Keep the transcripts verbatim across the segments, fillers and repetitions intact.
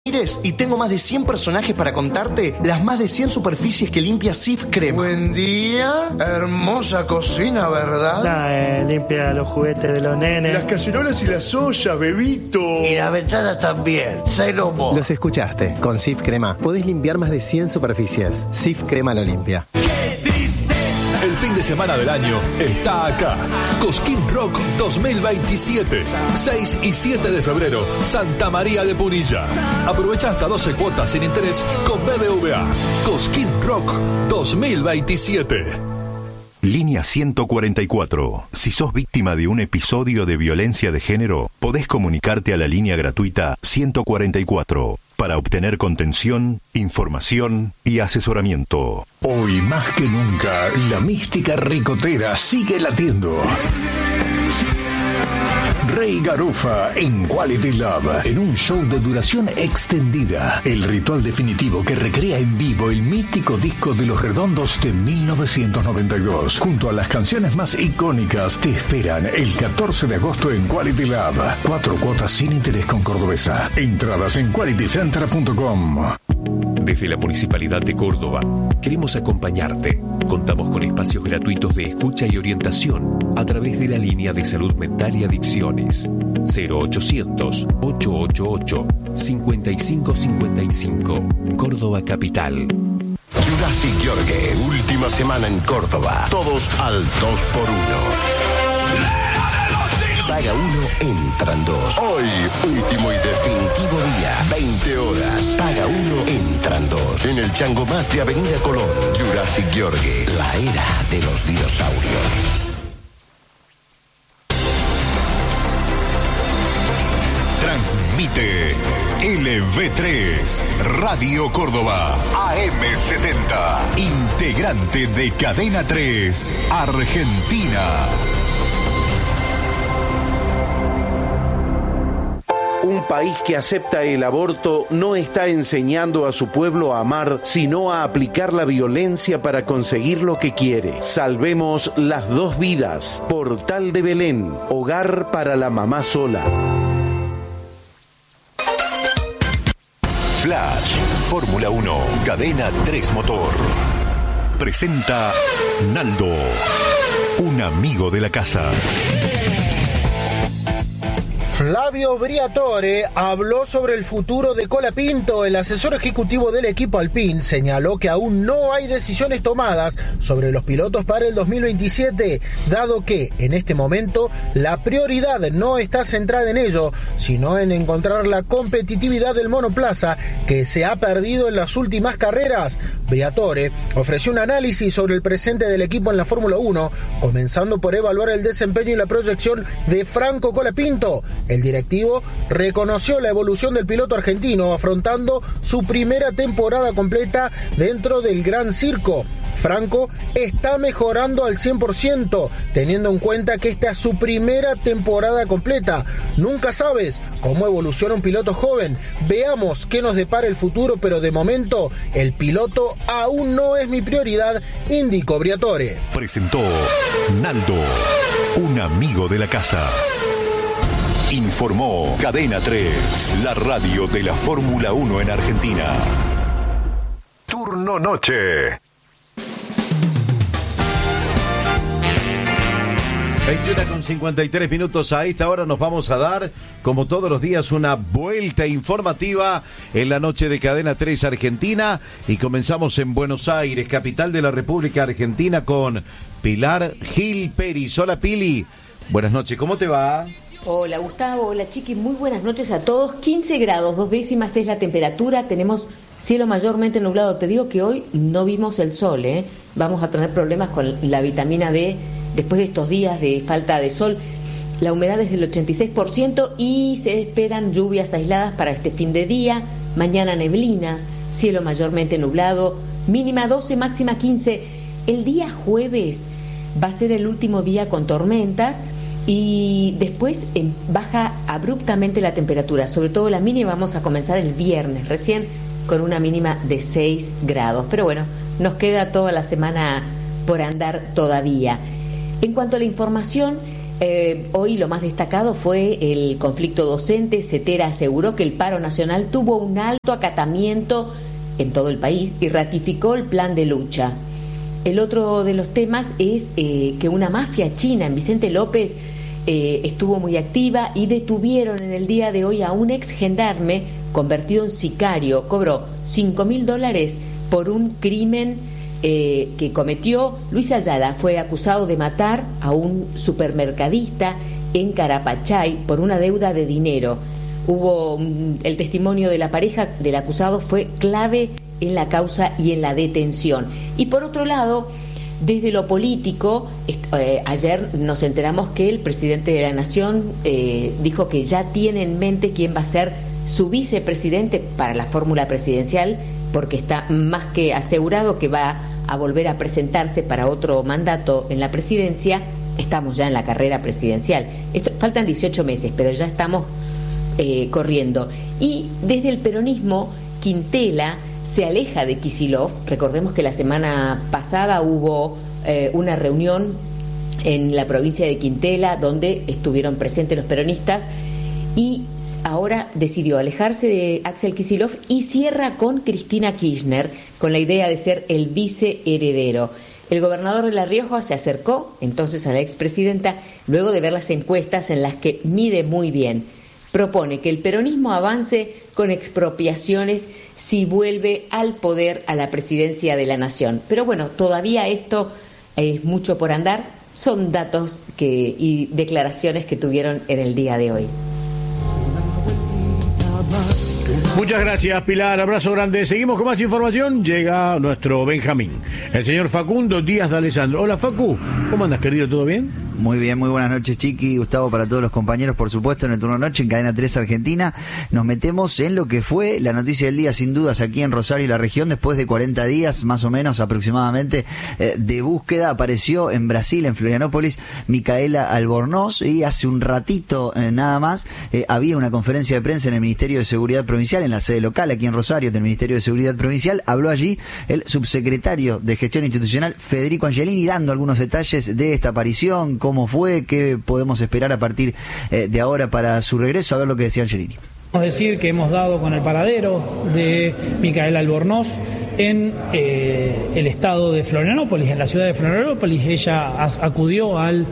Y tengo más de cien personajes para contarte las más de cien superficies que limpia Cif Crema. Buen día, hermosa cocina, ¿verdad? No, eh, limpia los juguetes de los nenes. Las cacerolas y las ollas, bebito. Y la ventana también, cero mo. Los escuchaste, con Cif Crema podés limpiar más de cien superficies. Cif Crema lo limpia. El fin de semana del año está acá. Cosquín Rock dos mil veintisiete. seis y siete de febrero, Santa María de Punilla. Aprovecha hasta doce cuotas sin interés con B B V A. Cosquín Rock dos mil veintisiete. Línea ciento cuarenta y cuatro. Si sos víctima de un episodio de violencia de género, podés comunicarte a la línea gratuita ciento cuarenta y cuatro para obtener contención, información y asesoramiento. Hoy más que nunca, la mística ricotera sigue latiendo. Rey Garufa en Quality Love, en un show de duración extendida. El ritual definitivo que recrea en vivo el mítico disco de Los Redondos de mil novecientos noventa y dos. Junto a las canciones más icónicas, te esperan el catorce de agosto en Quality Love. Cuatro cuotas sin interés con Cordobesa. Entradas en quality center punto com. Desde la Municipalidad de Córdoba, queremos acompañarte. Contamos con espacios gratuitos de escucha y orientación a través de la línea de salud mental y adicciones cero ochocientos, ochocientos ochenta y ocho, cincuenta y cinco cincuenta y cinco, Córdoba Capital. Jurassic Yorgue, última semana en Córdoba. Todos al dos por uno. Paga uno, entran dos. Hoy, último y definitivo día, veinte horas. Paga uno, entran dos. En el Chango Más de Avenida Colón. Jurassic Yorgue, la era de los dinosaurios. Transmite L V tres, Radio Córdoba, A M setenta, integrante de Cadena tres, Argentina. Un país que acepta el aborto no está enseñando a su pueblo a amar, sino a aplicar la violencia para conseguir lo que quiere. Salvemos las dos vidas. Portal de Belén, hogar para la mamá sola. Flash, Fórmula uno, Cadena tres Motor. Presenta Naldo, un amigo de la casa. Flavio Briatore habló sobre el futuro de Colapinto. El asesor ejecutivo del equipo Alpine señaló que aún no hay decisiones tomadas sobre los pilotos para el dos mil veintisiete, dado que en este momento la prioridad no está centrada en ello, sino en encontrar la competitividad del monoplaza que se ha perdido en las últimas carreras. Briatore ofreció un análisis sobre el presente del equipo en la Fórmula uno, comenzando por evaluar el desempeño y la proyección de Franco Colapinto. El directivo reconoció la evolución del piloto argentino, afrontando su primera temporada completa dentro del Gran Circo. Franco está mejorando al cien por ciento, teniendo en cuenta que esta es su primera temporada completa. Nunca sabes cómo evoluciona un piloto joven. Veamos qué nos depara el futuro, pero de momento el piloto aún no es mi prioridad, indicó Briatore. Presentó Naldo, un amigo de la casa. Informó Cadena tres, la radio de la Fórmula uno en Argentina. Turno noche. veintiuno con cincuenta y tres minutos. A esta hora nos vamos a dar, como todos los días, una vuelta informativa en la noche de Cadena tres Argentina. Y comenzamos en Buenos Aires, capital de la República Argentina, con Pilar Gil Peris. Hola, Pili. Buenas noches, ¿cómo te va? Hola Gustavo, hola Chiqui, muy buenas noches a todos. quince grados, dos décimas es la temperatura, tenemos cielo mayormente nublado. Te digo que hoy no vimos el sol, ¿eh? Vamos a tener problemas con la vitamina D después de estos días de falta de sol. La humedad es del ochenta y seis por ciento y se esperan lluvias aisladas para este fin de día. Mañana neblinas, cielo mayormente nublado, mínima doce, máxima quince. El día jueves va a ser el último día con tormentas y después eh, baja abruptamente la temperatura, sobre todo la mínima. Vamos a comenzar el viernes recién con una mínima de seis grados, pero bueno, nos queda toda la semana por andar todavía. En cuanto a la información, eh, hoy lo más destacado fue el conflicto docente. CETERA aseguró que el paro nacional tuvo un alto acatamiento en todo el país y ratificó el plan de lucha. El otro de los temas es eh, que una mafia china en Vicente López eh, estuvo muy activa y detuvieron en el día de hoy a un ex gendarme convertido en sicario. Cobró cinco mil dólares por un crimen eh, que cometió. Luis Ayala fue acusado de matar a un supermercadista en Carapachay por una deuda de dinero. Hubo el testimonio de la pareja del acusado fue clave en la causa y en la detención. Y por otro lado, desde lo político, eh, ayer nos enteramos que el presidente de la Nación eh, dijo que ya tiene en mente quién va a ser su vicepresidente para la fórmula presidencial, porque está más que asegurado que va a volver a presentarse para otro mandato en la presidencia. Estamos ya en la carrera presidencial. Esto, faltan dieciocho meses, pero ya estamos eh, corriendo. Y desde el peronismo, Quintela se aleja de Kicillof. Recordemos que la semana pasada hubo eh, una reunión en la provincia de Quintela donde estuvieron presentes los peronistas, y ahora decidió alejarse de Axel Kicillof y cierra con Cristina Kirchner con la idea de ser el viceheredero. El gobernador de La Rioja se acercó entonces a la expresidenta luego de ver las encuestas en las que mide muy bien. Propone que el peronismo avance con expropiaciones si vuelve al poder a la presidencia de la nación. Pero bueno, todavía esto es mucho por andar. Son datos que, y declaraciones que tuvieron en el día de hoy. Muchas gracias, Pilar. Abrazo grande. Seguimos con más información. Llega nuestro Benjamín, el señor Facundo Díaz de Alessandro. Hola, Facu. ¿Cómo andas, querido? ¿Todo bien? Muy bien, muy buenas noches, Chiqui, Gustavo, para todos los compañeros, por supuesto, en el turno noche en Cadena tres Argentina. Nos metemos en lo que fue la noticia del día, sin dudas, aquí en Rosario y la región, después de cuarenta días, más o menos, aproximadamente, eh, de búsqueda. Apareció en Brasil, en Florianópolis, Micaela Albornoz, y hace un ratito, eh, nada más, eh, había una conferencia de prensa en el Ministerio de Seguridad Provincial, en la sede local, aquí en Rosario, del Ministerio de Seguridad Provincial. Habló allí el subsecretario de Gestión Institucional, Federico Angelini, dando algunos detalles de esta aparición, cómo fue, qué podemos esperar a partir eh, de ahora para su regreso. A ver lo que decía Angelini. Podemos decir que hemos dado con el paradero de Micaela Albornoz en eh, el estado de Florianópolis, en la ciudad de Florianópolis. Ella a- acudió al,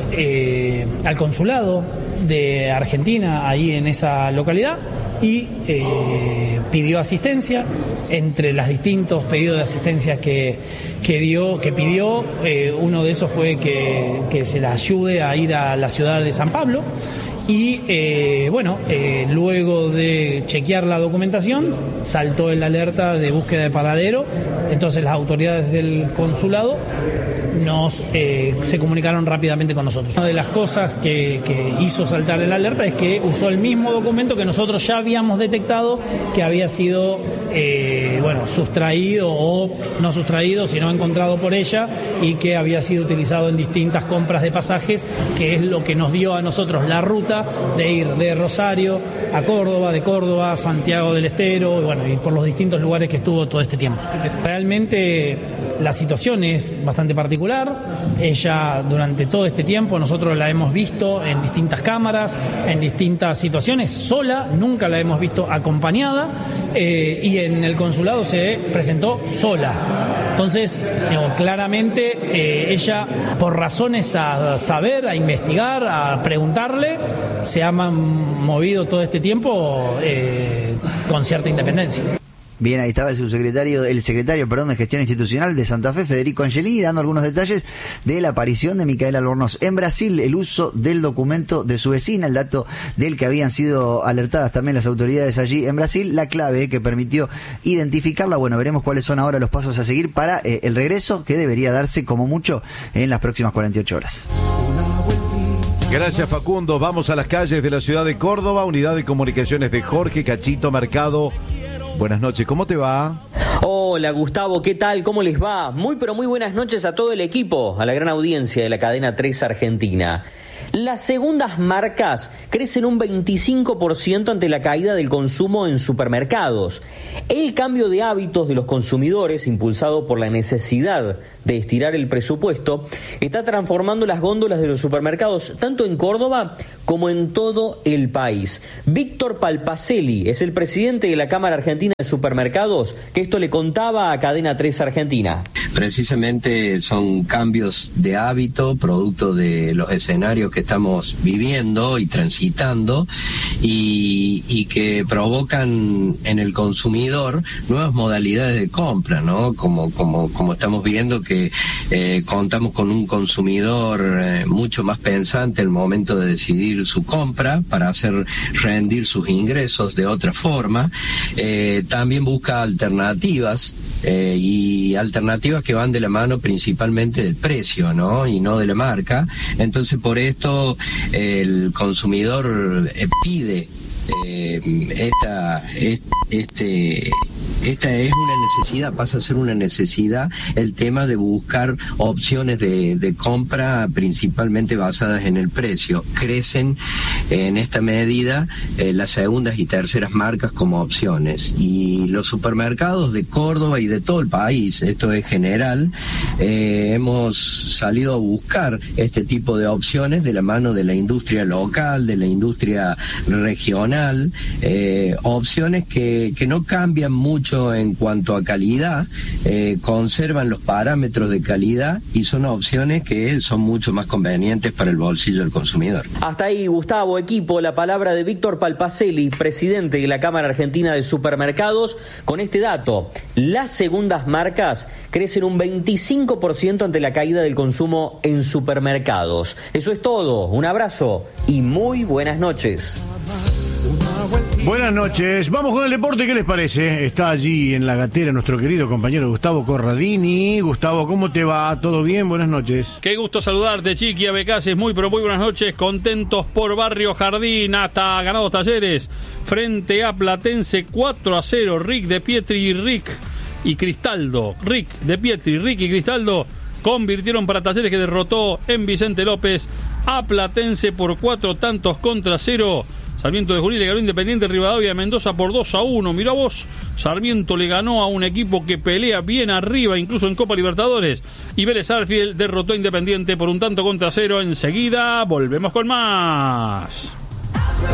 eh, al consulado de Argentina ahí en esa localidad y eh, pidió asistencia. Entre los distintos pedidos de asistencia que, que dio, que pidió, eh, uno de esos fue que, que se la ayude a ir a la ciudad de San Pablo. Y eh, bueno, eh, luego de chequear la documentación, saltó el alerta de búsqueda de paradero. Entonces las autoridades del consulado nos eh, se comunicaron rápidamente con nosotros. Una de las cosas que, que hizo saltar el alerta es que usó el mismo documento que nosotros ya habíamos detectado que había sido eh, bueno, sustraído, o no sustraído, sino encontrado por ella, y que había sido utilizado en distintas compras de pasajes, que es lo que nos dio a nosotros la ruta de ir de Rosario a Córdoba, de Córdoba a Santiago del Estero, y bueno, y por los distintos lugares que estuvo todo este tiempo. Realmente la situación es bastante particular. Ella, durante todo este tiempo, nosotros la hemos visto en distintas cámaras, en distintas situaciones, sola, nunca la hemos visto acompañada, eh, y en el consulado se presentó sola. Entonces, digo, claramente eh, ella, por razones a saber, a investigar, a preguntarle, se ha movido todo este tiempo eh, con cierta independencia. Bien, ahí estaba el subsecretario, el secretario, perdón, de Gestión Institucional de Santa Fe, Federico Angelini, dando algunos detalles de la aparición de Micaela Albornoz en Brasil, el uso del documento de su vecina, el dato del que habían sido alertadas también las autoridades allí en Brasil, la clave que permitió identificarla. Bueno, veremos cuáles son ahora los pasos a seguir para eh, el regreso, que debería darse como mucho en las próximas cuarenta y ocho horas. Gracias, Facundo. Vamos a las calles de la ciudad de Córdoba, unidad de comunicaciones de Jorge Cachito Mercado. Buenas noches, ¿cómo te va? Hola, Gustavo, ¿qué tal? ¿Cómo les va? Muy pero muy buenas noches a todo el equipo, a la gran audiencia de la Cadena tres Argentina. Las segundas marcas crecen un veinticinco por ciento ante la caída del consumo en supermercados. El cambio de hábitos de los consumidores, impulsado por la necesidad de estirar el presupuesto, está transformando las góndolas de los supermercados tanto en Córdoba como en todo el país. Víctor Palpacelli es el presidente de la Cámara Argentina de Supermercados, que esto le contaba a Cadena tres Argentina. Precisamente son cambios de hábito, producto de los escenarios que estamos viviendo y transitando, y, y que provocan en el consumidor nuevas modalidades de compra, ¿no? Como, como, como estamos viendo que eh, contamos con un consumidor eh, mucho más pensante al momento de decidir su compra para hacer rendir sus ingresos de otra forma. Eh, también busca alternativas eh, y alternativas que van de la mano principalmente del precio, ¿no? Y no de la marca. Entonces, por esto eh, el consumidor eh, pide eh, esta este esta es una necesidad, pasa a ser una necesidad el tema de buscar opciones de, de compra principalmente basadas en el precio. Crecen eh, en esta medida eh, las segundas y terceras marcas como opciones, y los supermercados de Córdoba y de todo el país, esto es general, eh, hemos salido a buscar este tipo de opciones de la mano de la industria local, de la industria regional, eh, opciones que, que no cambian mucho en cuanto a calidad, eh, conservan los parámetros de calidad y son opciones que son mucho más convenientes para el bolsillo del consumidor. Hasta ahí, Gustavo, equipo, la palabra de Víctor Palpacelli, presidente de la Cámara Argentina de Supermercados, con este dato: las segundas marcas crecen un veinticinco por ciento ante la caída del consumo en supermercados. Eso es todo, un abrazo y muy buenas noches. Buenas noches, vamos con el deporte, ¿qué les parece? Está allí en la gatera nuestro querido compañero Gustavo Corradini. Gustavo, ¿cómo te va? ¿Todo bien? Buenas noches. Qué gusto saludarte, Chiqui, Abecases, muy pero muy buenas noches, contentos por Barrio Jardín, hasta ganados Talleres, frente a Platense cuatro a cero, Rick de Pietri y Rick y Cristaldo, Rick de Pietri, Rick y Cristaldo convirtieron para Talleres, que derrotó en Vicente López a Platense por cuatro tantos contra cero. Sarmiento de Junín le ganó Independiente Rivadavia de Mendoza por dos a uno. Mirá vos, Sarmiento le ganó a un equipo que pelea bien arriba, incluso en Copa Libertadores. Y Vélez Sarsfield derrotó a Independiente por un tanto contra cero. Enseguida volvemos con más.